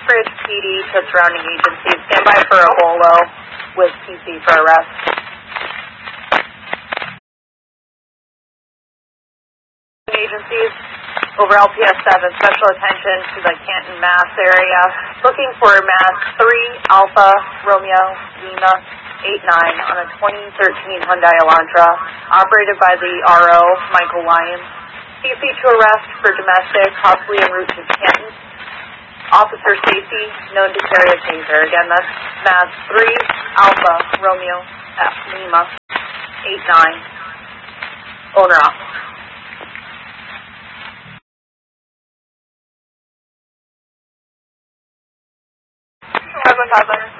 Uxbridge PD to surrounding agencies. Stand by for a bolo with PC for arrest. Agencies over LPS 7, special attention to the Canton, Mass area. Looking for Mass 3 Alpha Romeo Lima 89 on a 2013 Hyundai Elantra, operated by the RO, Michael Lyons. PC to arrest for domestic, possibly en route to Canton. Officer safety, known to carry a taser. Again, that's Mass 3 Alpha Romeo F Lima 89. Owner off. 7-5.